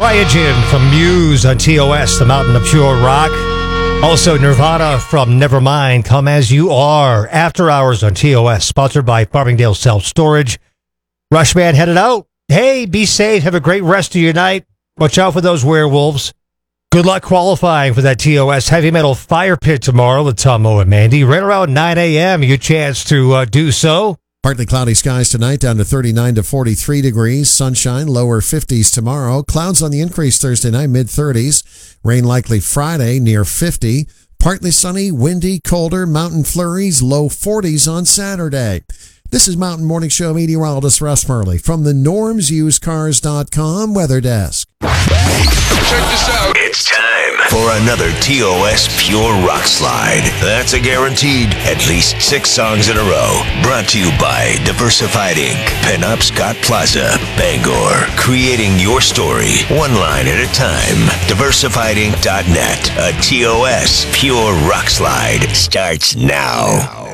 Cryogen from Muse on TOS, the Mountain of Pure Rock. Also, Nirvana from Nevermind, Come As You Are. After Hours on TOS, sponsored by Farmingdale Self Storage. Rushman headed out. Hey, be safe. Have a great rest of your night. Watch out for those werewolves. Good luck qualifying for that TOS Heavy Metal Fire Pit tomorrow with Tom, Mo, and Mandy. Right around 9 a.m., your chance to do so. Partly cloudy skies tonight, down to 39 to 43 degrees. Sunshine, lower 50s tomorrow. Clouds on the increase Thursday night, mid-30s. Rain likely Friday, near 50. Partly sunny, windy, colder, mountain flurries, low 40s on Saturday. This is Mountain Morning Show meteorologist Russ Murley from the normsusedcars.com weather desk. Check this out. It's time for another TOS Pure Rock Slide. That's a guaranteed at least 6 songs in a row. Brought to you by Diversified Inc., Penobscot Plaza, Bangor. Creating your story, one line at a time. Diversifiedinc.net. A TOS Pure Rock Slide starts now.